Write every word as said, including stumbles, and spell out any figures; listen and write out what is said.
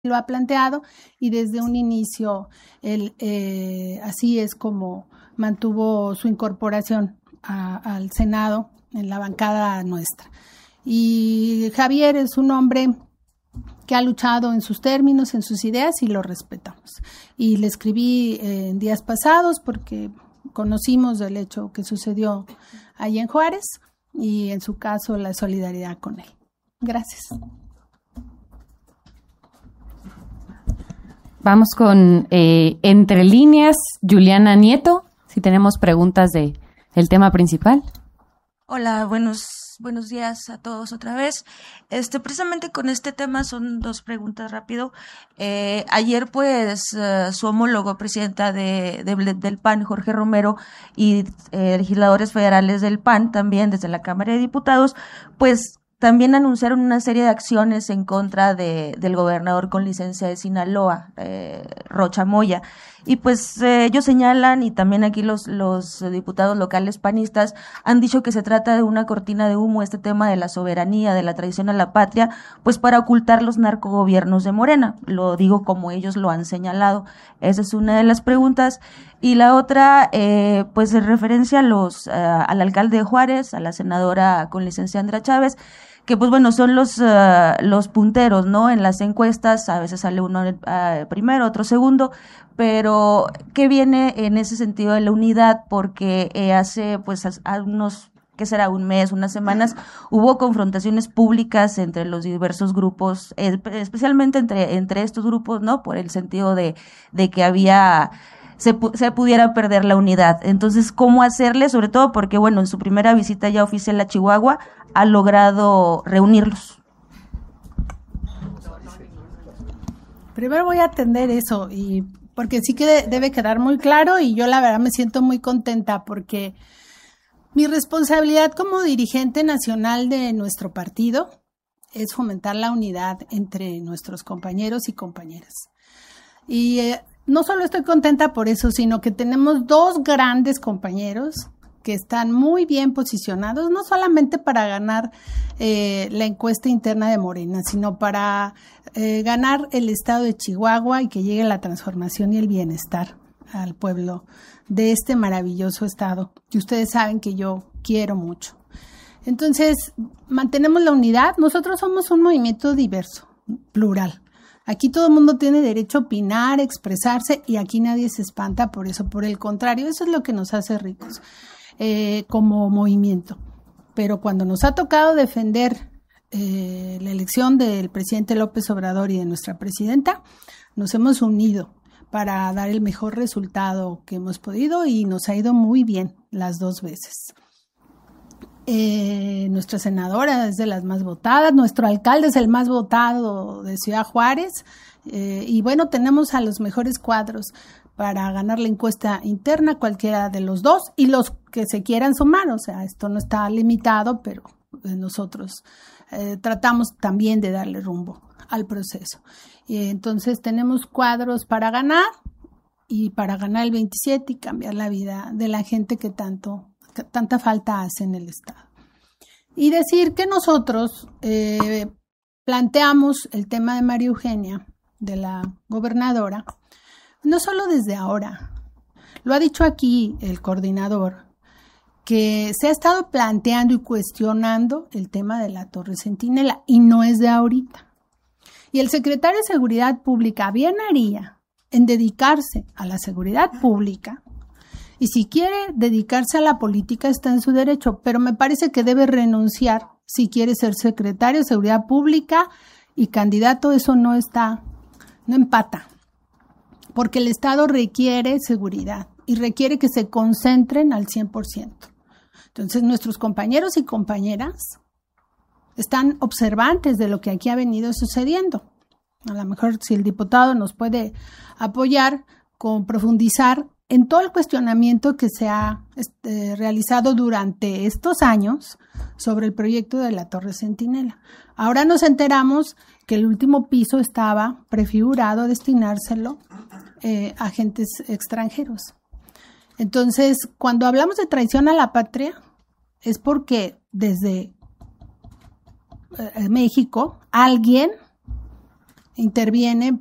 lo ha planteado, y desde un inicio él, eh, así es como mantuvo su incorporación a, al Senado en la bancada nuestra. Y Javier es un hombre que ha luchado en sus términos, en sus ideas, y lo respetamos. Y le escribí eh, en días pasados porque conocimos del hecho que sucedió ahí en Juárez, y en su caso la solidaridad con él. Gracias. Vamos con eh, Entre Líneas, Juliana Nieto, si tenemos preguntas de el tema principal. Hola, buenos buenos días a todos otra vez. Este, precisamente con este tema son dos preguntas rápido. Eh, ayer, pues, uh, su homólogo, presidenta de, de, del P A N, Jorge Romero, y eh, legisladores federales del P A N, también desde la Cámara de Diputados, pues, también anunciaron una serie de acciones en contra de, del gobernador con licencia de Sinaloa, eh, Rocha Moya. Y pues eh, ellos señalan, y también aquí los, los diputados locales panistas han dicho que se trata de una cortina de humo, este tema de la soberanía, de la traición a la patria, pues para ocultar los narcogobiernos de Morena. Lo digo como ellos lo han señalado. Esa es una de las preguntas. Y la otra, eh, pues en referencia a los, uh, al alcalde de Juárez, a la senadora con licencia Andrea Chávez, que pues bueno, son los uh, los punteros, ¿no? En las encuestas, a veces sale uno uh, primero, otro segundo, pero ¿qué viene en ese sentido de la unidad? Porque eh, hace pues a unos, ¿qué será? Un mes, unas semanas, hubo confrontaciones públicas entre los diversos grupos, eh, especialmente entre entre estos grupos, ¿no? Por el sentido de de que había Se, se pudiera perder la unidad. Entonces, ¿cómo hacerle? Sobre todo porque, bueno, en su primera visita ya oficial a Chihuahua, ha logrado reunirlos. Primero voy a atender eso, y porque sí que debe quedar muy claro, y yo la verdad me siento muy contenta porque mi responsabilidad como dirigente nacional de nuestro partido es fomentar la unidad entre nuestros compañeros y compañeras. Y eh, no solo estoy contenta por eso, sino que tenemos dos grandes compañeros que están muy bien posicionados, no solamente para ganar eh, la encuesta interna de Morena, sino para eh, ganar el estado de Chihuahua y que llegue la transformación y el bienestar al pueblo de este maravilloso estado, que ustedes saben que yo quiero mucho. Entonces, mantenemos la unidad. Nosotros somos un movimiento diverso, plural. Aquí todo el mundo tiene derecho a opinar, expresarse, y aquí nadie se espanta por eso. Por el contrario, eso es lo que nos hace ricos eh, como movimiento. Pero cuando nos ha tocado defender eh, la elección del presidente López Obrador y de nuestra presidenta, nos hemos unido para dar el mejor resultado que hemos podido, y nos ha ido muy bien las dos veces. Eh, nuestra senadora es de las más votadas, nuestro alcalde es el más votado de Ciudad Juárez, eh, y bueno, tenemos a los mejores cuadros para ganar la encuesta interna, cualquiera de los dos, y los que se quieran sumar. O sea, esto no está limitado, pero eh, nosotros eh, tratamos también de darle rumbo al proceso. Eh, entonces tenemos cuadros para ganar, y para ganar el veintisiete y cambiar la vida de la gente que tanto que tanta falta hace en el estado. Y decir que nosotros eh, planteamos el tema de María Eugenia, de la gobernadora, no solo desde ahora, lo ha dicho aquí el coordinador, que se ha estado planteando y cuestionando el tema de la Torre Centinela, y no es de ahorita. Y el secretario de Seguridad Pública bien haría en dedicarse a la seguridad pública. Y si quiere dedicarse a la política, está en su derecho, pero me parece que debe renunciar si quiere ser secretario de Seguridad Pública y candidato. Eso no está, no empata, porque el Estado requiere seguridad y requiere que se concentren al cien por ciento. Entonces, nuestros compañeros y compañeras están observantes de lo que aquí ha venido sucediendo. A lo mejor si el diputado nos puede apoyar con profundizar en todo el cuestionamiento que se ha este, realizado durante estos años sobre el proyecto de la Torre Centinela. Ahora nos enteramos que el último piso estaba prefigurado a destinárselo eh, a agentes extranjeros. Entonces, cuando hablamos de traición a la patria, es porque desde eh, México alguien interviene